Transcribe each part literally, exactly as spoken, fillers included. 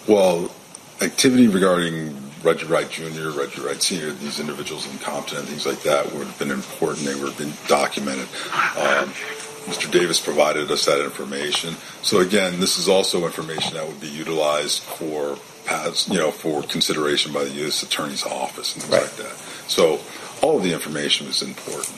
Well, activity regarding Reggie Wright Junior, Reggie Wright Senior, these individuals incompetent and things like that would have been important. They would have been documented. Um, Mister Davis provided us that information. So again, this is also information that would be utilized for past, you know, for consideration by the U S Attorney's Office and things right. like that. So all of the information is important.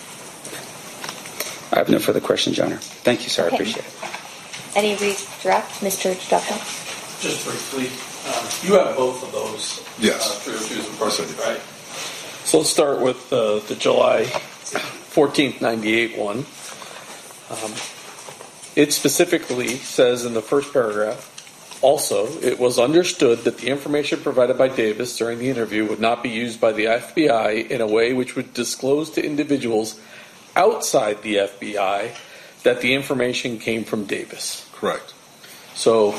I have no further questions, Your Honor. Thank you, sir. Okay. I appreciate it. Any redirect, Mister Duffel? Just briefly, um, you have both of those. Yes. Uh, three oh twos in person, Yes, right? So let's start with uh, the July fourteenth, ninety-eight one. Um, it specifically says in the first paragraph, also, it was understood that the information provided by Davis during the interview would not be used by the F B I in a way which would disclose to individuals outside the F B I that the information came from Davis. Correct. So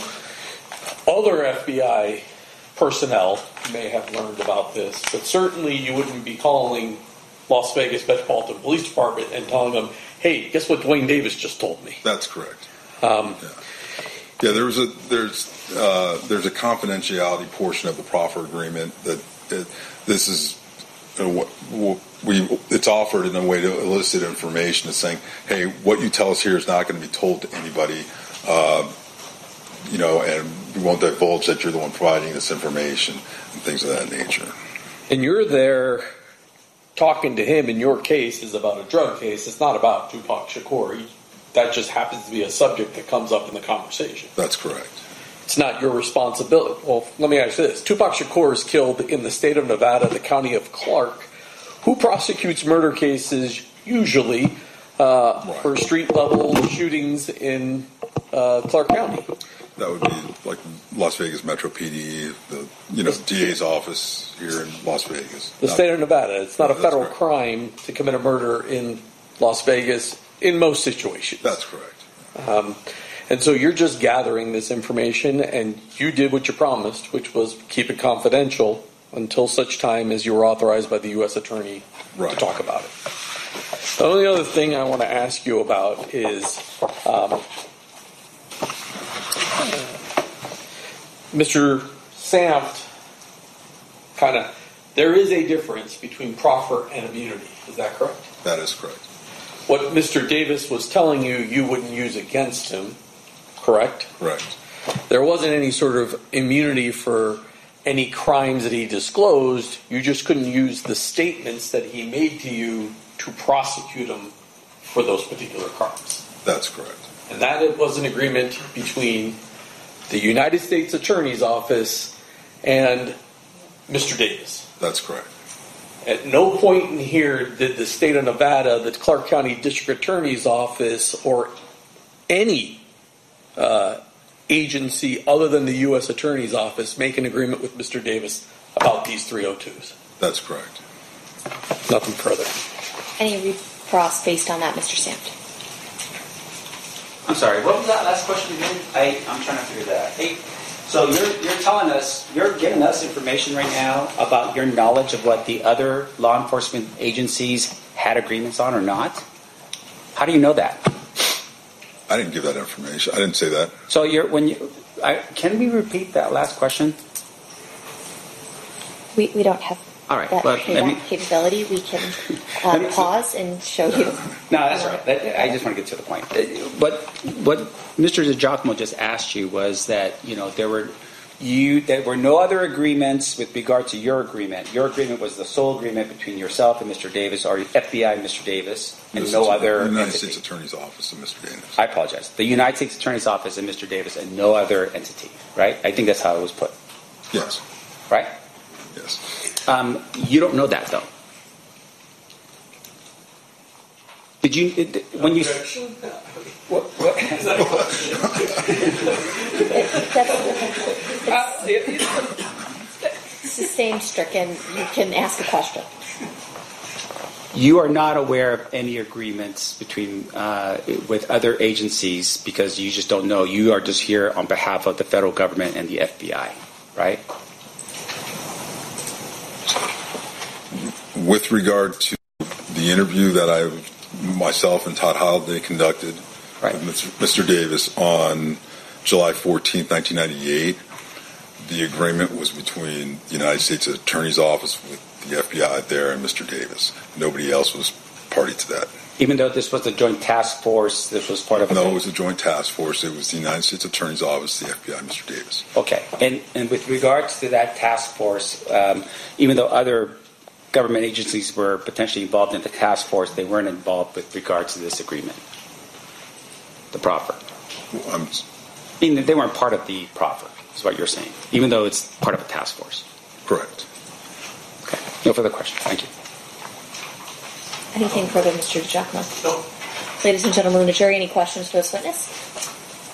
other F B I personnel may have learned about this, but certainly you wouldn't be calling Las Vegas Metropolitan Police Department and telling them, hey, guess what Dwayne Davis just told me? That's correct. Um, yeah. yeah, there was a there's uh, there's a confidentiality portion of the proffer agreement that it, this is uh, what, what we it's offered in a way to elicit information. It's saying, hey, what you tell us here is not going to be told to anybody, uh, you know, and we won't divulge that you're the one providing this information and things of that nature. And you're there talking to him in your case is about a drug case. It's not about Tupac Shakur. That just happens to be a subject that comes up in the conversation. That's correct. It's not your responsibility. Well, let me ask you this. Tupac Shakur is killed in the state of Nevada, the county of Clark. Who prosecutes murder cases usually uh, right. for street-level shootings in uh, Clark County? That would be like Las Vegas Metro P D, the you know D A's office here in Las Vegas. The Not, state of Nevada. It's not a federal correct. crime to commit a murder in Las Vegas in most situations. That's correct. Um, and so you're just gathering this information, and you did what you promised, which was keep it confidential until such time as you were authorized by the U S Attorney right. to talk about it. The only other thing I want to ask you about is um, Mister Samft kind of, there is a difference between proffer and immunity. Is that correct? That is correct. What Mister Davis was telling you, you wouldn't use against him, correct? Correct. There wasn't any sort of immunity for any crimes that he disclosed. You just couldn't use the statements that he made to you to prosecute him for those particular crimes. That's correct. And that was an agreement between the United States Attorney's Office and Mister Davis. That's correct. At no point in here did the state of Nevada, the Clark County District Attorney's Office, or any uh, agency other than the U S Attorney's Office make an agreement with Mister Davis about these three oh twos. That's correct. Nothing further. Any recross based on that, Mister Samft? I'm sorry, what was that last question again? I, I'm trying to figure that out. Hey, so you're, you're telling us, you're giving us information right now about your knowledge of what the other law enforcement agencies had agreements on or not? How do you know that? I didn't give that information. I didn't say that. So you're, when you, I, can we repeat that last question? We, we don't have All right, that, well, that let me- capability. We can uh, me- pause and show you. No, that's right. That, I just want to get to the point. But what Mister DiGiacomo just asked you was that, you know, there were you there were no other agreements with regard to your agreement. Your agreement was the sole agreement between yourself and Mister Davis, or F B I and Mister Davis, and This no is other the United entity. States Attorney's Office and Mister Davis. I apologize. The United States Attorney's Office and Mister Davis, and no other entity. Right? I think that's how it was put. Yes. Right? Yes. Um, you don't know that though. Did you it, when you? What, what? It, that's, it's, it's the same stricken. You can ask a question. You are not aware of any agreements between uh, with other agencies because you just don't know. You are just here on behalf of the federal government and the F B I, right? With regard to the interview that I, myself and Todd Holiday conducted right. with Mister Davis on July fourteenth, nineteen ninety-eight, the agreement was between the United States Attorney's Office with the F B I there and Mister Davis. Nobody else was party to that. Even though this was a joint task force, this was part of a... No, it was a joint task force. It was the United States Attorney's Office, the F B I, Mister Davis. Okay. And, and with regards to that task force, um, even though other government agencies were potentially involved in the task force, they weren't involved with regards to this agreement, the proffer. Well, I'm, I mean, they weren't part of the proffer, is what you're saying, even though it's part of a task force. correct. Okay. No further questions. Thank you. Anything further, Mister DiGiacomo? No. Ladies and gentlemen of the jury, any questions for this witness?